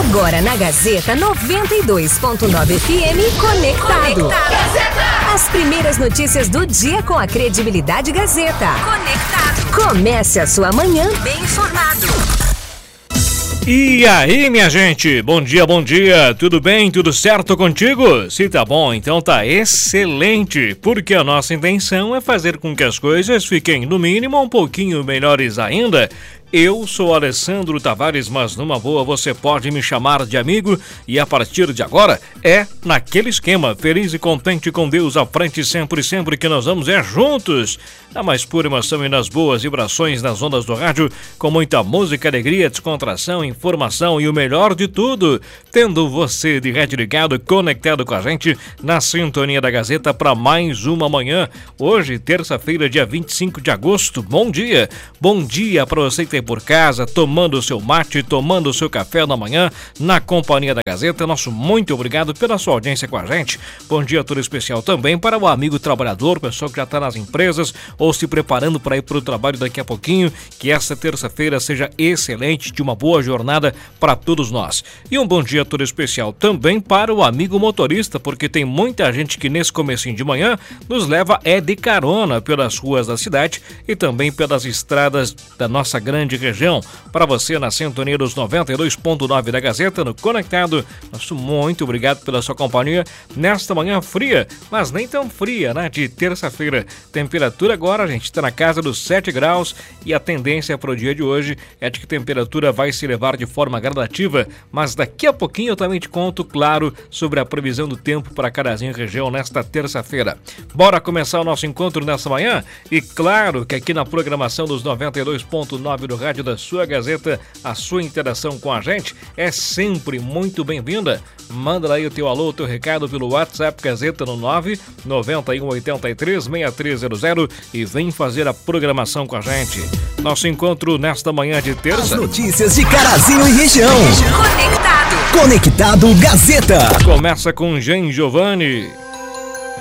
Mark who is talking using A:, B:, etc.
A: Agora na Gazeta 92.9 FM Conectado. Gazeta! As primeiras notícias do dia com a credibilidade Gazeta. Conectado. Comece a sua manhã bem informado.
B: E aí, minha gente? Bom dia, tudo bem? Tudo certo contigo? Se tá bom, então tá excelente, porque a nossa intenção é fazer com que as coisas fiquem, no mínimo, um pouquinho melhores ainda. Eu sou Alessandro Tavares, mas numa boa você pode me chamar de amigo e a partir de agora é naquele esquema, feliz e contente com Deus à frente sempre que nós vamos juntos, na mais pura emoção e nas boas vibrações nas ondas do rádio, com muita música, alegria, descontração, informação e o melhor de tudo, tendo você de rádio ligado, conectado com a gente na sintonia da Gazeta para mais uma manhã, hoje terça-feira, dia 25 de agosto, bom dia para você que por casa, tomando o seu mate, tomando o seu café da manhã, na companhia da Gazeta. Nosso muito obrigado pela sua audiência com a gente. Bom dia todo especial também para o amigo trabalhador, pessoal que já está nas empresas ou se preparando para ir para o trabalho daqui a pouquinho. Que esta terça-feira seja excelente, de uma boa jornada para todos nós. E um bom dia todo especial também para o amigo motorista, porque tem muita gente que nesse comecinho de manhã nos leva de carona pelas ruas da cidade e também pelas estradas da nossa grande região. Para você na sintonia dos 92.9 da Gazeta, no Conectado, nosso muito obrigado pela sua companhia nesta manhã fria, mas nem tão fria, né? De terça-feira. Temperatura agora, a gente está na casa dos 7 graus e a tendência para o dia de hoje é de que a temperatura vai se elevar de forma gradativa, mas daqui a pouquinho eu também te conto, claro, sobre a previsão do tempo para Carazinho região nesta terça-feira. Bora começar o nosso encontro nessa manhã? E claro que aqui na programação dos 92.9 do rádio da sua Gazeta, a sua interação com a gente é sempre muito bem-vinda. Manda aí o teu alô, o teu recado pelo WhatsApp Gazeta no 991836300 e vem fazer a programação com a gente. Nosso encontro nesta manhã de terça.
C: As notícias de Carazinho e região.
A: Conectado
C: Gazeta.
B: Começa com Jean Giovanni.